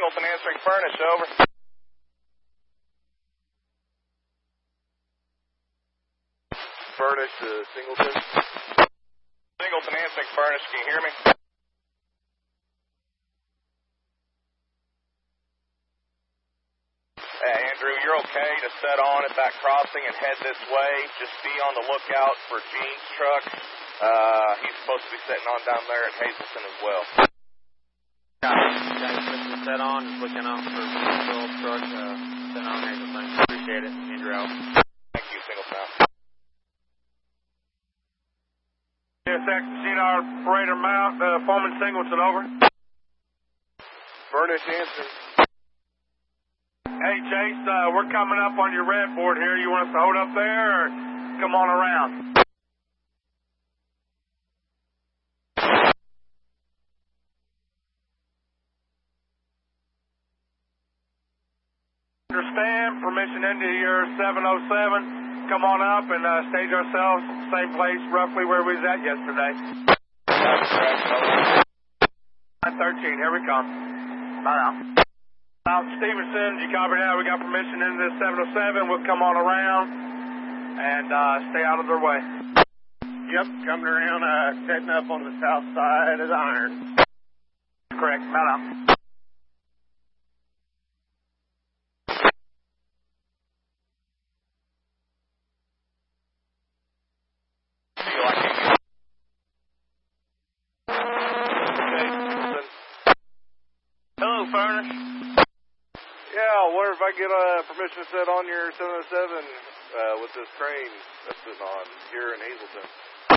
Singleton answering Furnish, over. Furnish to Singleton. Singleton answering Furnish, can you hear me? Andrew, you're okay to set on at that crossing and head this way. Just be on the lookout for Gene's truck. He's supposed to be sitting on down there at Hazelton as well. Just set on, just looking out for Phil's truck, sitting on Hazelton. Appreciate it. Andrew out. Thank you, Singleton. CSX Machine Operator Mount, Foreman Singleton, over. Furnish answering. Hey, Chase, we're coming up on your red board here. You want us to hold up there or come on around? Understand, permission into your 707. Come on up and stage ourselves, same place roughly where we was at yesterday. 913, here we come. Bye now. Stevenson, you copy that? We got permission into this 707. We'll come on around and stay out of their way. Yep, coming around, heading up on the south side of the iron. Correct, right out. Hello, Furnish. Yeah, I wonder if I get permission to set on your 707 with this crane that's sitting on here in Hazelton.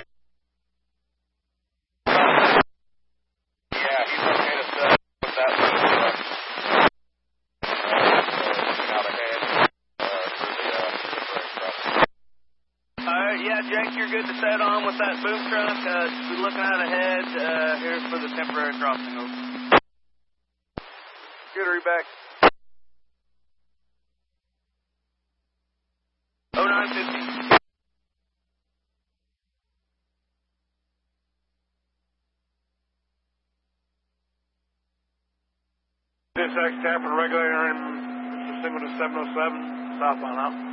Yeah, he's okay to set with that boom truck. Out ahead for the yeah, Jake, you're good to set on with that boom truck. Just be looking out ahead here for the temporary crossing. Over. Good, are you back? 0950. CSX tapping regulator in Mr. Singleton 707, southbound out.